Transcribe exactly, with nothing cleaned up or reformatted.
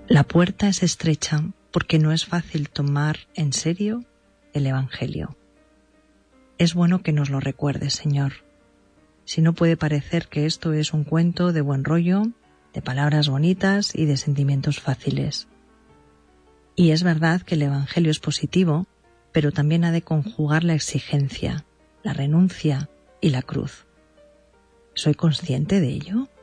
La puerta es estrecha porque no es fácil tomar en serio el Evangelio. Es bueno que nos lo recuerdes, Señor. Si no puede parecer que esto es un cuento de buen rollo, de palabras bonitas y de sentimientos fáciles. Y es verdad que el Evangelio es positivo, pero también ha de conjugar la exigencia, la renuncia y la cruz. ¿Soy consciente de ello?